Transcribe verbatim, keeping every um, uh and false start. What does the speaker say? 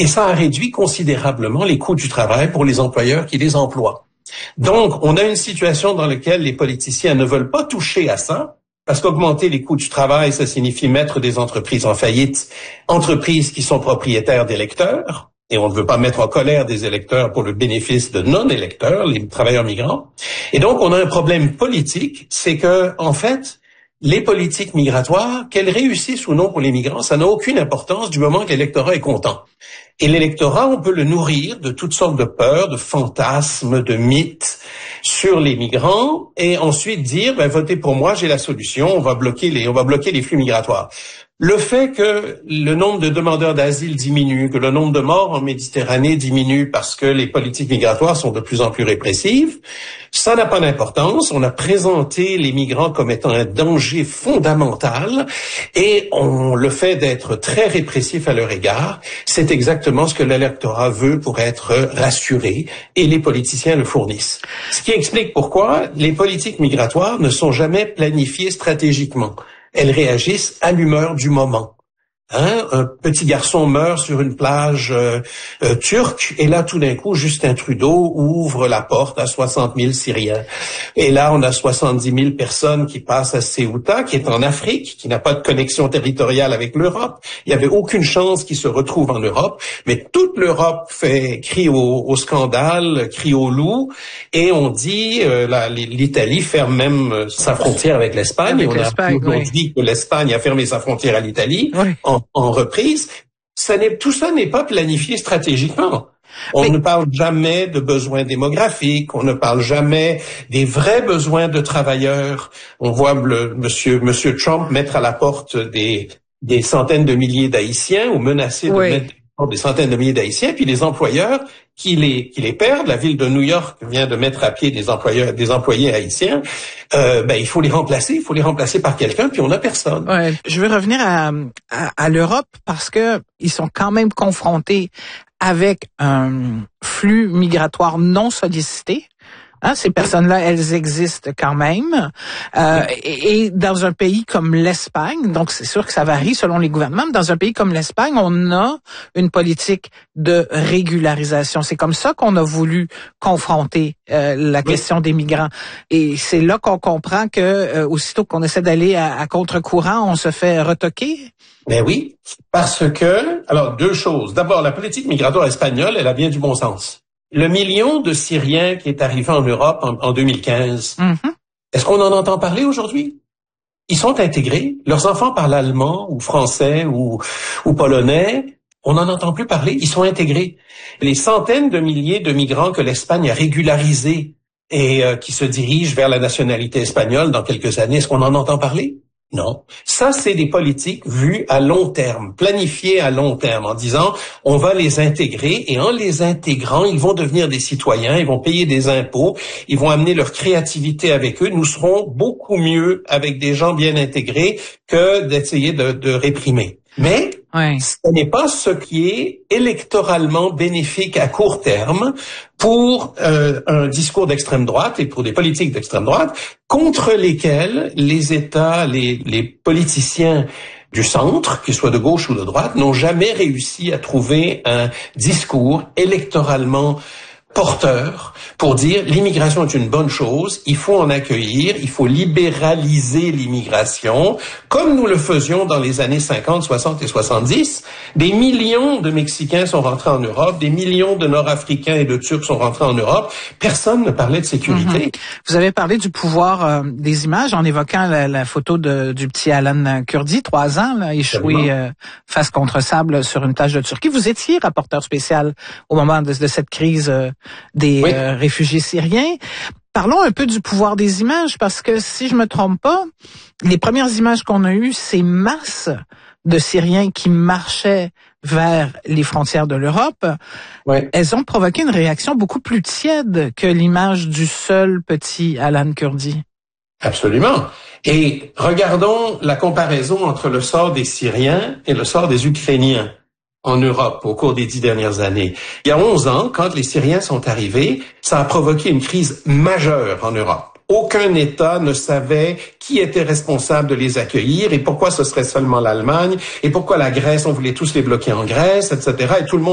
et ça a réduit considérablement les coûts du travail pour les employeurs qui les emploient. Donc, on a une situation dans laquelle les politiciens ne veulent pas toucher à ça, parce qu'augmenter les coûts du travail, ça signifie mettre des entreprises en faillite, entreprises qui sont propriétaires d'électeurs, et on ne veut pas mettre en colère des électeurs pour le bénéfice de non-électeurs, les travailleurs migrants. Et donc, on a un problème politique, c'est que, en fait, les politiques migratoires, qu'elles réussissent ou non pour les migrants, ça n'a aucune importance du moment que l'électorat est content. Et l'électorat, on peut le nourrir de toutes sortes de peurs, de fantasmes, de mythes sur les migrants, et ensuite dire, ben, votez pour moi, j'ai la solution, on va bloquer les, on va bloquer les flux migratoires. Le fait que le nombre de demandeurs d'asile diminue, que le nombre de morts en Méditerranée diminue parce que les politiques migratoires sont de plus en plus répressives, ça n'a pas d'importance. On a présenté les migrants comme étant un danger fondamental et on, le fait d'être très répressif à leur égard, c'est exactement ce que l'électorat veut pour être rassuré et les politiciens le fournissent. Ce qui explique pourquoi les politiques migratoires ne sont jamais planifiées stratégiquement. Elles réagissent à l'humeur du moment. Hein? Un petit garçon meurt sur une plage euh, euh, turque et là, tout d'un coup, Justin Trudeau ouvre la porte à soixante mille Syriens. Et là, on a soixante-dix mille personnes qui passent à Ceuta, qui est en Afrique, qui n'a pas de connexion territoriale avec l'Europe. Il n'y avait aucune chance qu'ils se retrouvent en Europe, mais toute l'Europe fait crie au, au scandale, crie au loup, et on dit, euh, la, l'Italie ferme même sa frontière avec l'Espagne. Avec on l'Espagne, a oui. dit que l'Espagne a fermé sa frontière à l'Italie. Oui. En en reprise, ça n'est, tout ça n'est pas planifié stratégiquement. On Mais... ne parle jamais de besoins démographiques, on ne parle jamais des vrais besoins de travailleurs. On voit le monsieur, monsieur Trump mettre à la porte des, des centaines de milliers d'Haïtiens ou menacer de oui. mettre des centaines de milliers d'Haïtiens, puis les employeurs qui les qui les perdent. La ville de New York vient de mettre à pied des employeurs, des employés haïtiens. Euh, ben il faut les remplacer, il faut les remplacer par quelqu'un, puis on n'a personne. Ouais, je veux revenir à, à à l'Europe parce que ils sont quand même confrontés avec un flux migratoire non sollicité. Hein, ces personnes-là, elles existent quand même. Euh, et, et dans un pays comme l'Espagne, donc c'est sûr que ça varie selon les gouvernements, mais dans un pays comme l'Espagne, on a une politique de régularisation. C'est comme ça qu'on a voulu confronter euh, la question des migrants. Et c'est là qu'on comprend que euh, aussitôt qu'on essaie d'aller à, à contre-courant, on se fait retoquer. Ben oui, parce que, alors deux choses. D'abord, la politique migratoire espagnole, elle a bien du bon sens. Le million de Syriens qui est arrivé en Europe en, en deux mille quinze, mm-hmm. Est-ce qu'on en entend parler aujourd'hui? Ils sont intégrés. Leurs enfants parlent allemand ou français ou, ou polonais. On n'en entend plus parler. Ils sont intégrés. Les centaines de milliers de migrants que l'Espagne a régularisés et euh, qui se dirigent vers la nationalité espagnole dans quelques années, est-ce qu'on en entend parler? Non. Ça, c'est des politiques vues à long terme, planifiées à long terme, en disant, on va les intégrer, et en les intégrant, ils vont devenir des citoyens, ils vont payer des impôts, ils vont amener leur créativité avec eux. Nous serons beaucoup mieux avec des gens bien intégrés que d'essayer de, de réprimer. Mais oui. Ce n'est pas ce qui est électoralement bénéfique à court terme pour euh, un discours d'extrême droite et pour des politiques d'extrême droite contre lesquelles les États, les, les politiciens du centre, qu'ils soient de gauche ou de droite, n'ont jamais réussi à trouver un discours électoralement porteur pour dire l'immigration est une bonne chose, il faut en accueillir, il faut libéraliser l'immigration, comme nous le faisions dans les années cinquante, soixante et soixante-dix. Des millions de Mexicains sont rentrés en Europe, des millions de Nord-Africains et de Turcs sont rentrés en Europe. Personne ne parlait de sécurité. Mm-hmm. Vous avez parlé du pouvoir euh, des images en évoquant la, la photo de, du petit Alan Kurdi, trois ans, là, échoué euh, face contre sable sur une plage de Turquie. Vous étiez rapporteur spécial au moment de, de cette crise euh, des oui. euh, réfugiés syriens. Parlons un peu du pouvoir des images, parce que si je me trompe pas, les premières images qu'on a eues, ces masses de Syriens qui marchaient vers les frontières de l'Europe, oui. elles ont provoqué une réaction beaucoup plus tiède que l'image du seul petit Alan Kurdi. Absolument. Et regardons la comparaison entre le sort des Syriens et le sort des Ukrainiens en Europe au cours des dix dernières années. Il y a onze ans, quand les Syriens sont arrivés, ça a provoqué une crise majeure en Europe. Aucun État ne savait qui était responsable de les accueillir et pourquoi ce serait seulement l'Allemagne et pourquoi la Grèce, on voulait tous les bloquer en Grèce, et cetera. Et tout le monde